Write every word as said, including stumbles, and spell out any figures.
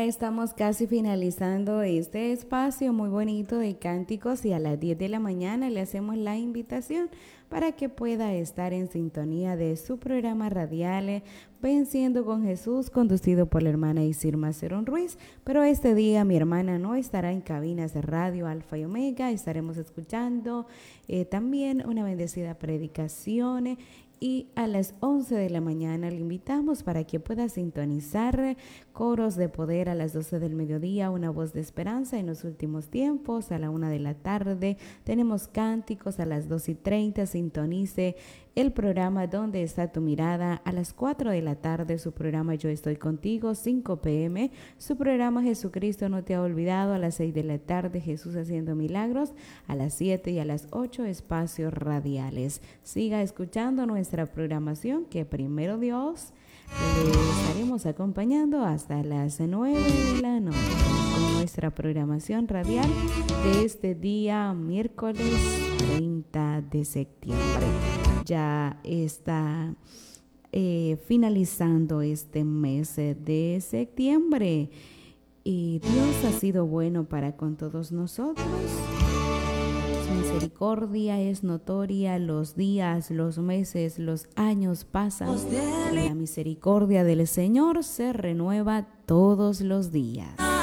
estamos casi finalizando este espacio muy bonito de cánticos y a las diez de la mañana le hacemos la invitación para que pueda estar en sintonía de su programa radial Venciendo con Jesús, conducido por la hermana Isirma Cerón Ruiz. Pero este día mi hermana no estará en cabinas de radio Alfa y Omega, estaremos escuchando eh, también una bendecida predicación. Y a las once de la mañana le invitamos para que pueda sintonizar Coros de Poder a las doce del mediodía, Una Voz de Esperanza en los Últimos Tiempos. A la una de la tarde tenemos Cánticos a las dos y treinta. Sintonice el programa Donde Está Tu Mirada. A las cuatro de la tarde su programa Yo Estoy Contigo, cinco pe eme. Su programa Jesucristo No Te Ha Olvidado. A las seis de la tarde Jesús Haciendo Milagros. A las siete y a las ocho espacios radiales. Siga escuchando nuestra nuestra programación, que primero Dios le estaremos acompañando hasta las nueve de la noche con nuestra programación radial de este día miércoles treinta de septiembre. Ya está eh, finalizando este mes de septiembre y Dios ha sido bueno para con todos nosotros. Misericordia es notoria, los días, los meses, los años pasan y la misericordia del Señor se renueva todos los días.